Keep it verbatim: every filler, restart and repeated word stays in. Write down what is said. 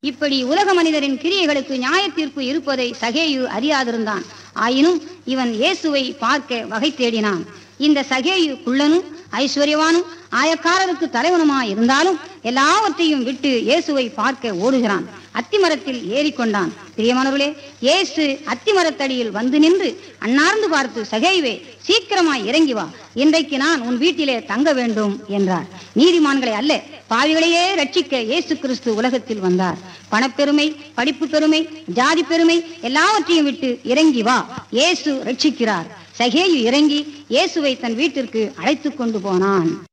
இப்படி உலக மனிதரின் கிரியைகளுக்கு நியாய தீர்ப்பு இருப்பதை சகேயு அறியாதிருந்தான். ஆயினும் இவன் இயேசுவை பார்க்க வகை தேடினான். இந்த சகேயு குள்ளனும் ஐஸ்வர்யவானும் ஆயக்காரருக்கு தலைவனுமா இருந்தாலும் எல்லாவற்றையும் விட்டு இயேசுவை பார்க்க ஓடுகிறான். அத்திமரத்தில் ஏறிக்கொண்டான். பிரியமானவர்களே, இயேசு அத்திமரத்தடியில் வந்து நின்று அன்னார்ந்து பார்த்து, சகேயுவே, சீக்கிரமாய் இறங்கி வா, இன்றைக்கு நான் உன் வீட்டிலே தங்க வேண்டும் என்றார். நீதிமான்களை அல்ல, பாவிகளையே ரட்சிக்க இயேசு கிறிஸ்து உலகத்தில் வந்தார். பணப்பெருமை, படிப்பு பெருமை, ஜாதி பெருமை எல்லாவற்றையும் விட்டு இறங்கி வா, இயேசு ரட்சிக்கிறார். சகேயு இறங்கி இயேசுவை தன் வீட்டிற்கு அழைத்து கொண்டு போனான்.